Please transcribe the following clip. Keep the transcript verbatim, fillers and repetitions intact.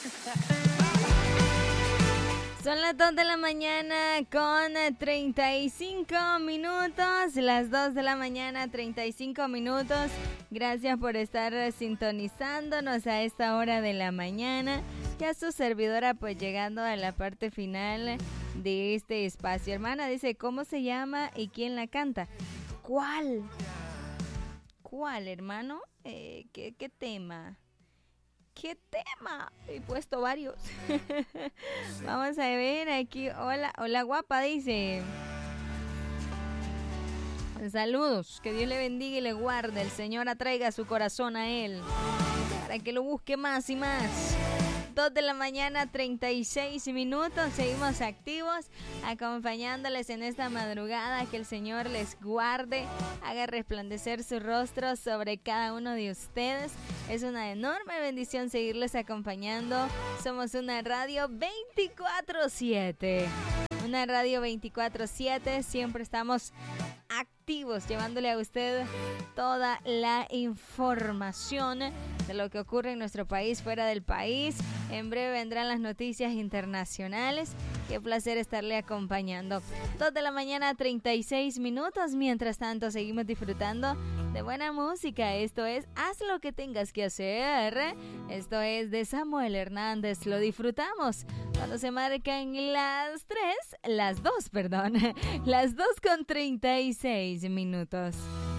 Son las dos de la mañana con treinta y cinco minutos, las dos de la mañana treinta y cinco minutos. Gracias por estar sintonizándonos a esta hora de la mañana. Ya su servidora pues llegando a la parte final de este espacio. Hermana dice, ¿cómo se llama y quién la canta? ¿Cuál? ¿Cuál, hermano? Eh, ¿qué, qué tema? ¿Qué tema? He puesto varios. Vamos a ver aquí. Hola, hola guapa, dice. Saludos, que Dios le bendiga y le guarde. El Señor atraiga su corazón a él para que lo busque más y más. Dos de la mañana, treinta y seis minutos. Seguimos activos, acompañándoles en esta madrugada. Que el Señor les guarde, haga resplandecer su rostro sobre cada uno de ustedes. Es una enorme bendición seguirles acompañando. Somos una radio veinticuatro siete. Una radio veinticuatro siete. Siempre estamos activos, llevándole a usted toda la información de lo que ocurre en nuestro país, fuera del país. En breve vendrán las noticias internacionales. Qué placer estarle acompañando. Dos de la mañana, treinta y seis minutos. Mientras tanto, seguimos disfrutando de buena música. Esto es Haz lo que tengas que hacer. Esto es de Samuel Hernández. Lo disfrutamos cuando se marcan las tres, las dos, perdón, las dos con treinta y seis minutos.